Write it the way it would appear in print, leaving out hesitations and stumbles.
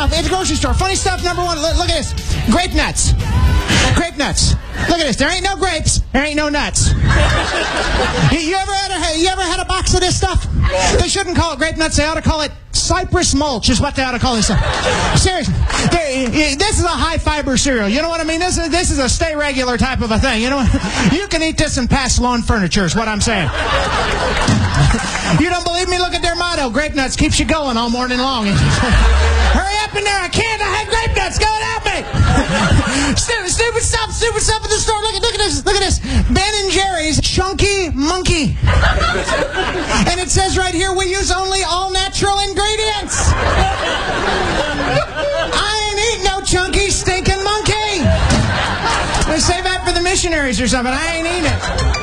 stuff at the grocery store. Funny stuff number one. Look at this. Grape nuts. Grape nuts. Look at this. There ain't no grapes. There ain't no nuts. You ever had a box of this stuff? They shouldn't call it grape nuts. They ought to call it cypress mulch is what they ought to call this stuff. Seriously. This is a high fiber cereal. You know what I mean? This is a stay regular type of a thing. You know what? You can eat this and pass lawn furniture is what I'm saying. You don't believe me? Look at their motto. Grape nuts keeps you going all morning long. Hurry up in there. I can't. I have grape nuts. Go and help me. Stupid stuff at the store. Look at this. Look at this. Ben and Jerry's Chunky Monkey. And it says right here, we use only all natural ingredients. I ain't eating no chunky stinking monkey. Save that for the missionaries or something. I ain't eating it.